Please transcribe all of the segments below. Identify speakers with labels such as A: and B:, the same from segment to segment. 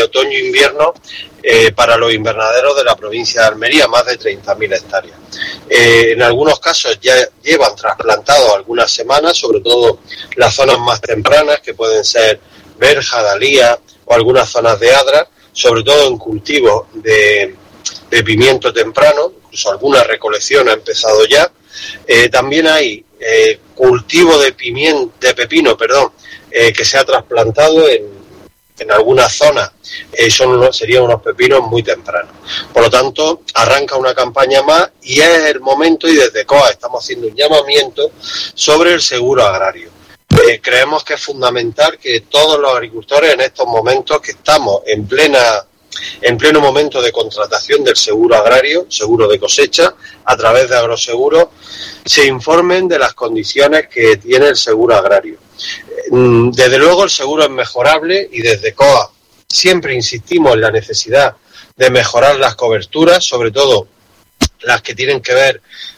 A: otoño-invierno para los invernaderos de la provincia de Almería, más de 30.000 hectáreas. En algunos casos ya llevan trasplantado algunas semanas, sobre todo las zonas más tempranas, que pueden ser Berja, Dalía o algunas zonas de Adra, sobre todo en cultivos de pimiento temprano, incluso alguna recolección ha empezado ya. También hay cultivo de pepino, que se ha trasplantado en algunas zonas. Serían unos pepinos muy tempranos. Por lo tanto, arranca una campaña más y es el momento, y desde COA estamos haciendo un llamamiento sobre el seguro agrario. Creemos que es fundamental que todos los agricultores en estos momentos que estamos en pleno momento de contratación del seguro agrario, seguro de cosecha, a través de Agroseguro, se informen de las condiciones que tiene el seguro agrario. Desde luego el seguro es mejorable y desde COA siempre insistimos en la necesidad de mejorar las coberturas, sobre todo las que tienen que ver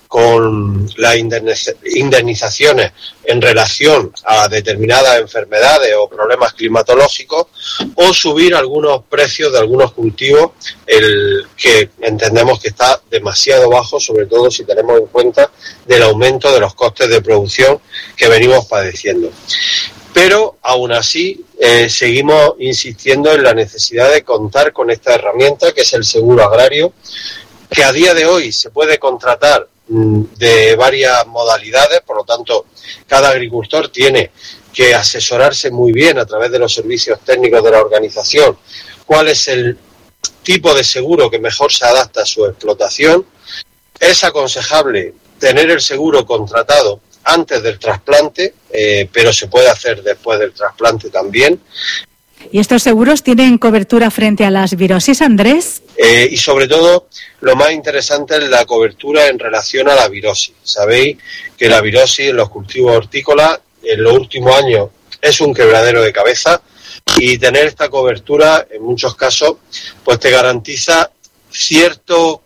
A: con las indemnizaciones en relación a determinadas enfermedades o problemas climatológicos, o subir algunos precios de algunos cultivos, el que entendemos que está demasiado bajo, sobre todo si tenemos en cuenta del aumento de los costes de producción que venimos padeciendo. Pero aún así seguimos insistiendo en la necesidad de contar con esta herramienta que es el seguro agrario, que a día de hoy se puede contratar de varias modalidades. Por lo tanto, cada agricultor tiene que asesorarse muy bien a través de los servicios técnicos de la organización cuál es el tipo de seguro que mejor se adapta a su explotación. Es aconsejable tener el seguro contratado antes del trasplante, pero se puede hacer después del trasplante también.
B: ¿Y estos seguros tienen cobertura frente a las virosis, Andrés?
A: Y sobre todo, lo más interesante es la cobertura en relación a la virosis. Sabéis que la virosis en los cultivos hortícolas en los últimos años es un quebradero de cabeza, y tener esta cobertura en muchos casos pues te garantiza cierta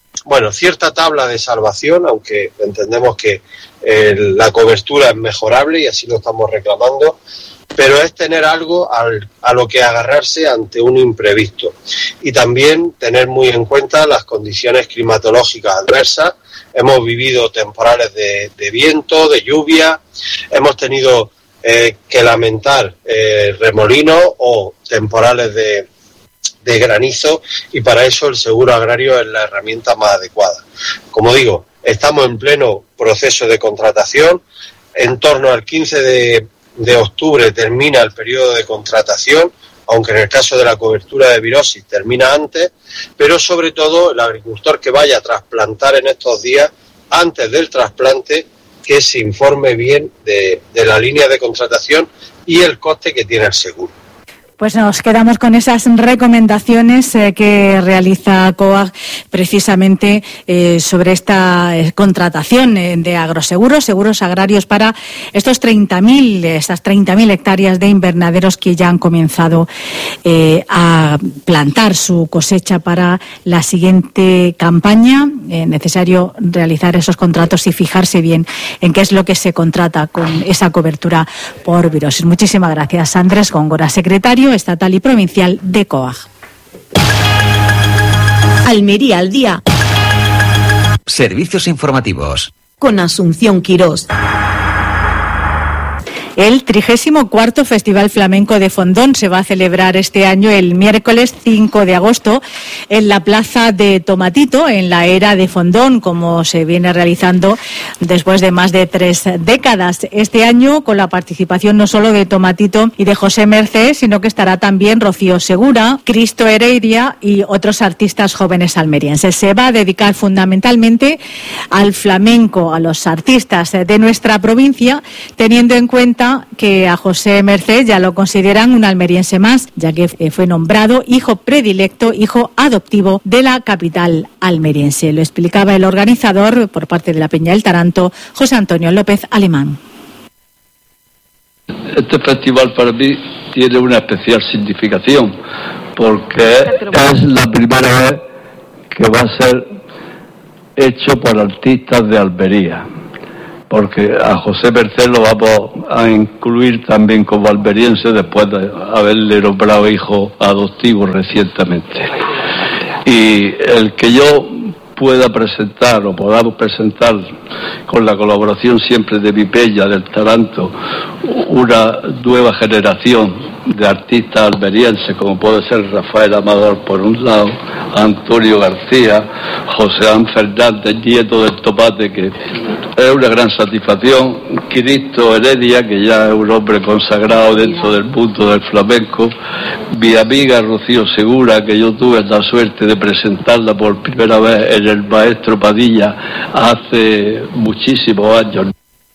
A: tabla de salvación, aunque entendemos que la cobertura es mejorable y así lo estamos reclamando, pero es tener algo a lo que agarrarse ante un imprevisto, y también tener muy en cuenta las condiciones climatológicas adversas. Hemos vivido temporales de viento, de lluvia, hemos tenido que lamentar remolinos o temporales de granizo, y para eso el seguro agrario es la herramienta más adecuada. Como digo, estamos en pleno proceso de contratación. En torno al 15 de octubre termina el periodo de contratación, aunque en el caso de la cobertura de virosis termina antes, pero sobre todo el agricultor que vaya a trasplantar en estos días, antes del trasplante, que se informe bien de la línea de contratación y el coste que tiene el seguro.
B: Pues nos quedamos con esas recomendaciones que realiza COAG precisamente sobre esta contratación de agroseguros, seguros agrarios para estas 30.000 hectáreas de invernaderos que ya han comenzado a plantar su cosecha para la siguiente campaña. Necesario realizar esos contratos y fijarse bien en qué es lo que se contrata con esa cobertura por virosis. Muchísimas gracias, Andrés Góngora, secretario estatal y provincial de COAG.
C: Almería al día.
D: Servicios informativos.
C: Con Asunción Quirós.
B: El 34º Festival Flamenco de Fondón se va a celebrar este año el miércoles 5 de agosto en la Plaza de Tomatito, en la era de Fondón, como se viene realizando después de más de 3 décadas. Este año con la participación no solo de Tomatito y de José Mercé, sino que estará también Rocío Segura, Cristo Heredia y otros artistas jóvenes almerienses. Se va a dedicar fundamentalmente al flamenco, a los artistas de nuestra provincia, teniendo en cuenta que a José Mercé ya lo consideran un almeriense más, ya que fue nombrado hijo predilecto, hijo adoptivo de la capital almeriense. Lo explicaba el organizador por parte de la Peña del Taranto, José Antonio López Alemán.
E: Este festival para mí tiene una especial significación, porque es la primera vez que va a ser hecho por artistas de Almería. porque a José Merced lo vamos a incluir también como almeriense después de haberle nombrado hijo adoptivo recientemente. Y el que yo pueda presentar o podamos presentar con la colaboración siempre de Vipella, del Taranto, una nueva generación de artistas almerienses, como puede ser Rafael Amador por un lado, Antonio García, José Ángel Fernández, nieto del Tomate, que es una gran satisfacción, Cristo Heredia, que ya es un hombre consagrado dentro del mundo del flamenco, mi amiga Rocío Segura, que yo tuve la suerte de presentarla por primera vez en el Maestro Padilla hace muchísimos años.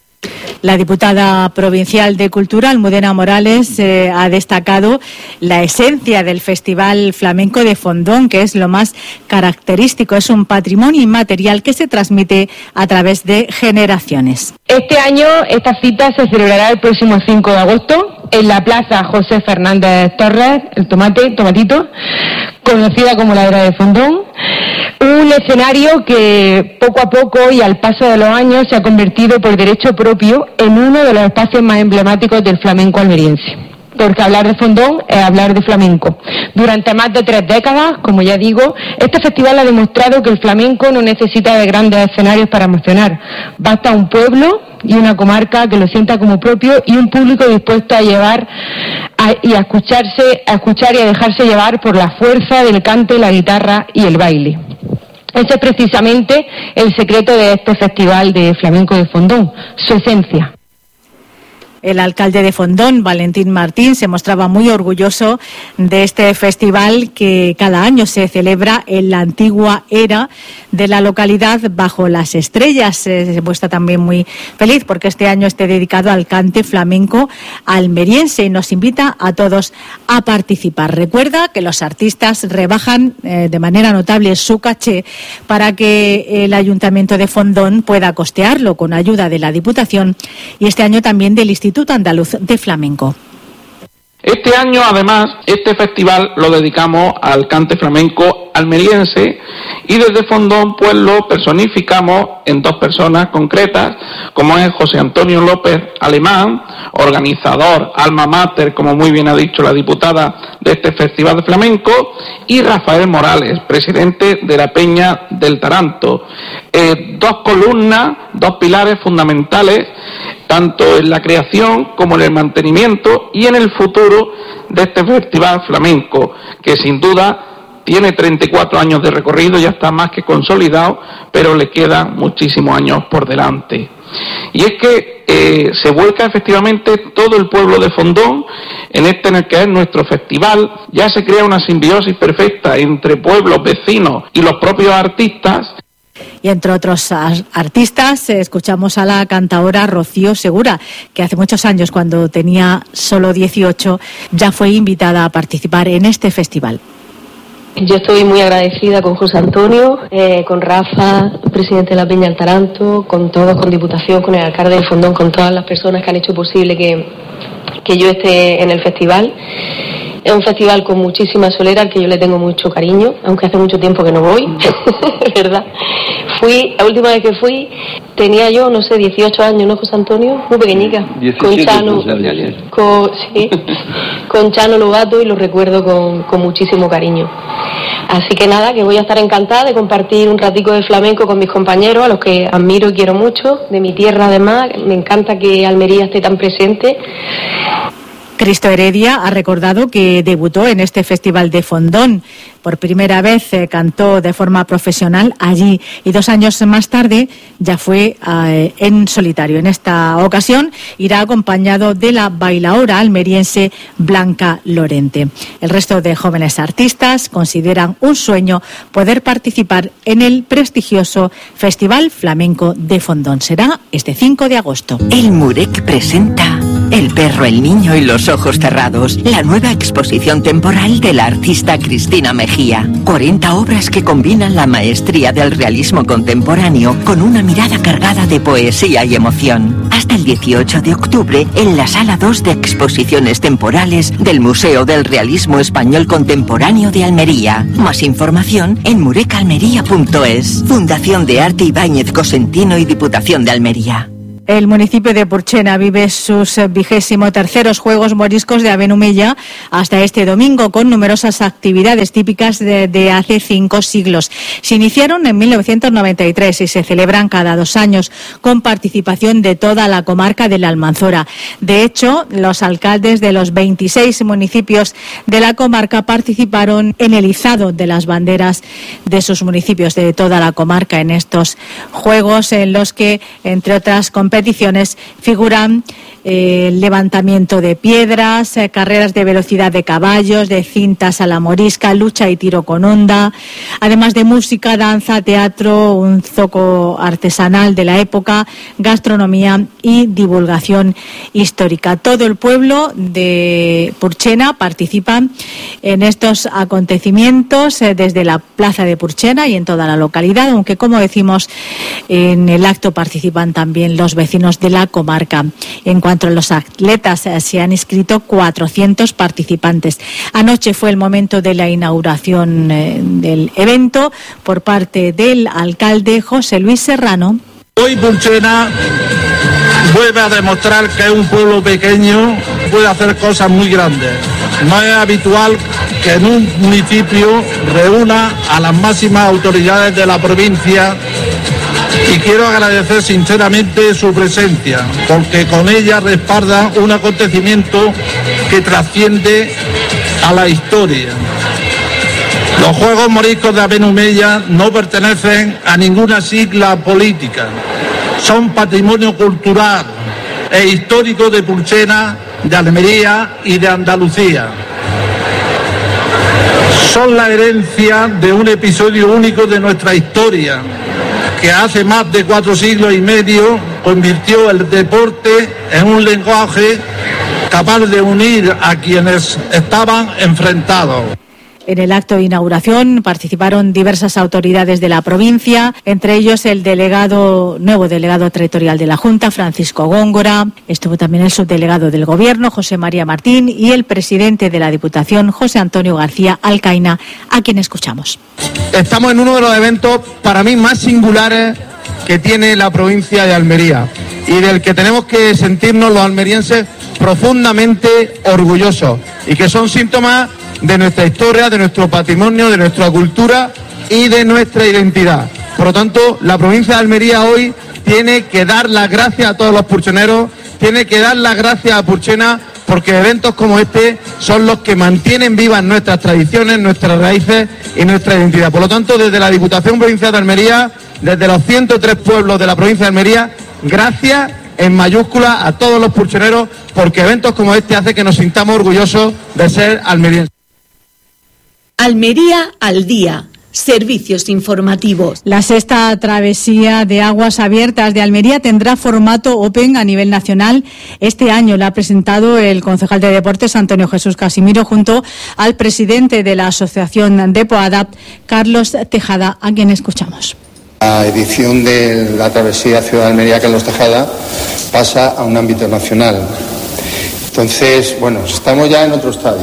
B: La diputada provincial de Cultura, Almudena Morales, ha destacado la esencia del Festival Flamenco de Fondón, que es lo más característico. Es un patrimonio inmaterial que se transmite a través de generaciones.
D: Este año esta cita se celebrará el próximo 5 de agosto en la Plaza José Fernández Torres, el Tomatito, conocida como la Era de Fondón. Un escenario que poco a poco y al paso de los años se ha convertido por derecho propio en uno de los espacios más emblemáticos del flamenco almeriense. Porque hablar de Fondón es hablar de flamenco. Durante más de 3 décadas, como ya digo, este festival ha demostrado que el flamenco no necesita de grandes escenarios para emocionar. Basta un pueblo y una comarca que lo sienta como propio y un público dispuesto a llevar y a escuchar y a dejarse llevar por la fuerza del cante, la guitarra y el baile. Ese es precisamente el secreto de este Festival de Flamenco de Fondón, su esencia.
B: El alcalde de Fondón, Valentín Martín, se mostraba muy orgulloso de este festival que cada año se celebra en la antigua era de la localidad bajo las estrellas. Se muestra también muy feliz porque este año esté dedicado al cante flamenco almeriense y nos invita a todos a participar. Recuerda que los artistas rebajan de manera notable su caché para que el Ayuntamiento de Fondón pueda costearlo con ayuda de la Diputación y este año también del Instituto Andaluz de Flamenco.
F: Este año, además, este festival lo dedicamos al cante flamenco almeriense y desde Fondón pues lo personificamos en 2 personas concretas, como es José Antonio López Alemán, organizador, alma mater, como muy bien ha dicho la diputada de este festival de flamenco, y Rafael Morales, presidente de la Peña del Taranto. 2 columnas, 2 pilares fundamentales, tanto en la creación como en el mantenimiento y en el futuro de este festival flamenco, que sin duda tiene 34 años de recorrido, ya está más que consolidado, pero le quedan muchísimos años por delante. Y es que se vuelca efectivamente todo el pueblo de Fondón en el que es nuestro festival. Ya se crea una simbiosis perfecta entre pueblos vecinos y los propios artistas.
B: Y entre otros artistas escuchamos a la cantaora Rocío Segura, que hace muchos años, cuando tenía solo 18, ya fue invitada a participar en este festival.
G: Yo estoy muy agradecida con José Antonio, con Rafa, presidente de la Peña del Taranto, con todos, con Diputación, con el alcalde de Fondón, con todas las personas que han hecho posible que yo esté en el festival. Es un festival con muchísima solera, al que yo le tengo mucho cariño, aunque hace mucho tiempo que no voy, ¿verdad? La última vez que fui, tenía yo, 18 años, ¿no, José Antonio? Muy pequeñica.
E: 17,
G: con Chano Lobato, y lo recuerdo con muchísimo cariño. Así que nada, que voy a estar encantada de compartir un ratico de flamenco con mis compañeros, a los que admiro y quiero mucho, de mi tierra además. Me encanta que Almería esté tan presente.
B: Cristo Heredia ha recordado que debutó en este Festival de Fondón. Por primera vez cantó de forma profesional allí y 2 años más tarde ya fue en solitario. En esta ocasión irá acompañado de la bailaora almeriense Blanca Lorente. El resto de jóvenes artistas consideran un sueño poder participar en el prestigioso Festival Flamenco de Fondón. Será este 5 de agosto.
H: El Murec presenta El perro, el niño y los ojos cerrados, la nueva exposición temporal de la artista Cristina Mejía. 40 obras que combinan la maestría del realismo contemporáneo con una mirada cargada de poesía y emoción. Hasta el 18 de octubre en la Sala 2 de Exposiciones Temporales del Museo del Realismo Español Contemporáneo de Almería. Más información en murecalmería.es. Fundación de Arte Ibáñez Cosentino y Diputación de Almería.
B: El municipio de Purchena vive sus 23º Juegos Moriscos de Abenumella hasta este domingo, con numerosas actividades típicas de hace 5 siglos. Se iniciaron en 1993 y se celebran cada 2 años, con participación de toda la comarca de la Almanzora. De hecho, los alcaldes de los 26 municipios de la comarca participaron en el izado de las banderas de sus municipios de toda la comarca en estos Juegos, en los que, entre otras competiciones, figuran levantamiento de piedras, carreras de velocidad de caballos, de cintas a la morisca, lucha y tiro con honda, además de música, danza, teatro, un zoco artesanal de la época, gastronomía y divulgación histórica. Todo el pueblo de Purchena participa en estos acontecimientos desde la plaza de Purchena y en toda la localidad, aunque, como decimos, en el acto participan también los vecinos de la comarca. En cuanto a los atletas, se han inscrito 400 participantes. Anoche fue el momento de la inauguración del evento por parte del alcalde José Luis Serrano.
I: Hoy Purchena vuelve a demostrar que es un pueblo pequeño, puede hacer cosas muy grandes. No es habitual que en un municipio reúna a las máximas autoridades de la provincia, y quiero agradecer sinceramente su presencia, porque con ella respalda un acontecimiento que trasciende a la historia. Los Juegos Moriscos de Abenumella no pertenecen a ninguna sigla política, son patrimonio cultural e histórico de Purchena, de Almería y de Andalucía. Son la herencia de un episodio único de nuestra historia, que hace más de 4 siglos y medio convirtió el deporte en un lenguaje capaz de unir a quienes estaban enfrentados.
B: En el acto de inauguración participaron diversas autoridades de la provincia, entre ellos el nuevo delegado territorial de la Junta, Francisco Góngora. Estuvo también el subdelegado del Gobierno, José María Martín, y el presidente de la Diputación, José Antonio García Alcaina, a quien escuchamos.
J: Estamos en uno de los eventos para mí más singulares que tiene la provincia de Almería y del que tenemos que sentirnos los almerienses profundamente orgullosos, y que son síntomas de nuestra historia, de nuestro patrimonio, de nuestra cultura y de nuestra identidad. Por lo tanto, la provincia de Almería hoy tiene que dar las gracias a todos los purcheneros, tiene que dar las gracias a Purchena, porque eventos como este son los que mantienen vivas nuestras tradiciones, nuestras raíces y nuestra identidad. Por lo tanto, desde la Diputación Provincial de Almería, desde los 103 pueblos de la provincia de Almería, gracias en mayúscula a todos los purcheneros, porque eventos como este hacen que nos sintamos orgullosos de ser almerienses.
C: Almería al día. Servicios informativos.
B: La 6ª travesía de aguas abiertas de Almería tendrá formato Open a nivel nacional. Este año la ha presentado el concejal de Deportes, Antonio Jesús Casimiro, junto al presidente de la Asociación de Poadapt, Carlos Tejada, a quien escuchamos.
K: La edición de la travesía Ciudad de Almería, Carlos Tejada, pasa a un ámbito nacional. Entonces, bueno, estamos ya en otro estadio,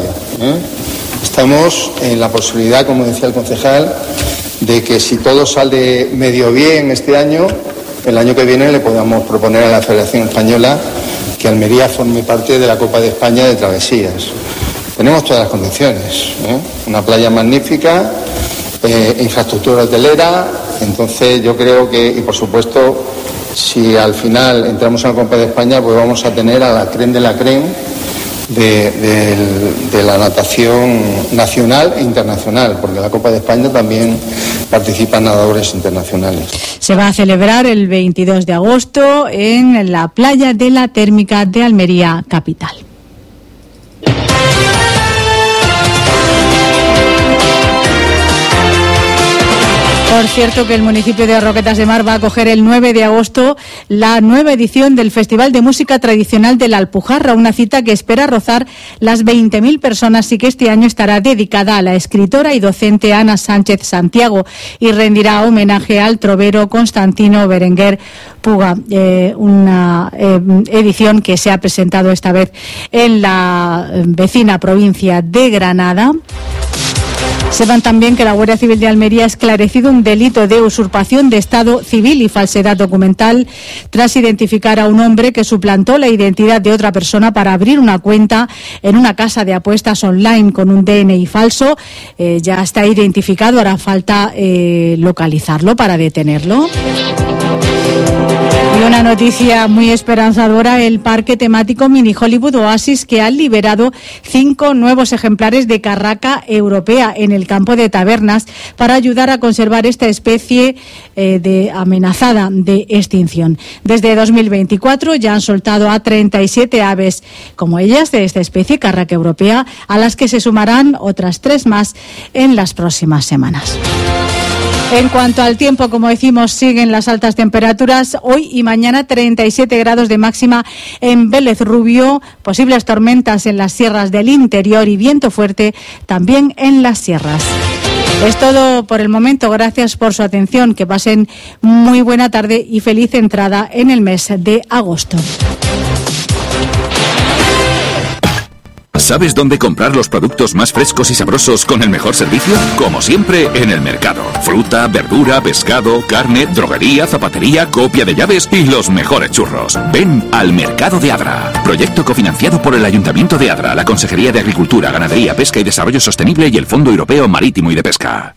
K: Estamos en la posibilidad, como decía el concejal, de que si todo sale medio bien este año, el año que viene le podamos proponer a la Federación Española que Almería forme parte de la Copa de España de Travesías. Tenemos todas las condiciones, una playa magnífica, infraestructura hotelera. Entonces yo creo que, y por supuesto, si al final entramos en la Copa de España, pues vamos a tener a la crème de la crème de la natación nacional e internacional, porque en la Copa de España también participan nadadores internacionales.
B: Se va a celebrar el 22 de agosto en la playa de la Térmica de Almería capital. Por cierto, que el municipio de Roquetas de Mar va a acoger el 9 de agosto la nueva edición del Festival de Música Tradicional de la Alpujarra, una cita que espera rozar las 20.000 personas y que este año estará dedicada a la escritora y docente Ana Sánchez Santiago y rendirá homenaje al trovero Constantino Berenguer Puga, una edición que se ha presentado esta vez en la vecina provincia de Granada. Sepan también que la Guardia Civil de Almería ha esclarecido un delito de usurpación de estado civil y falsedad documental tras identificar a un hombre que suplantó la identidad de otra persona para abrir una cuenta en una casa de apuestas online con un DNI falso. Ya está identificado, hará falta localizarlo para detenerlo. Y una noticia muy esperanzadora, el parque temático Mini Hollywood Oasis, que ha liberado 5 nuevos ejemplares de carraca europea en el campo de Tabernas para ayudar a conservar esta especie amenazada de extinción. Desde 2024 ya han soltado a 37 aves como ellas de esta especie, carraca europea, a las que se sumarán otras 3 más en las próximas semanas. En cuanto al tiempo, como decimos, siguen las altas temperaturas. Hoy y mañana 37 grados de máxima en Vélez Rubio, posibles tormentas en las sierras del interior y viento fuerte también en las sierras. Es todo por el momento. Gracias por su atención. Que pasen muy buena tarde y feliz entrada en el mes de agosto.
L: ¿Sabes dónde comprar los productos más frescos y sabrosos con el mejor servicio? Como siempre, en el mercado. Fruta, verdura, pescado, carne, droguería, zapatería, copia de llaves y los mejores churros. Ven al Mercado de Adra. Proyecto cofinanciado por el Ayuntamiento de Adra, la Consejería de Agricultura, Ganadería, Pesca y Desarrollo Sostenible y el Fondo Europeo Marítimo y de Pesca.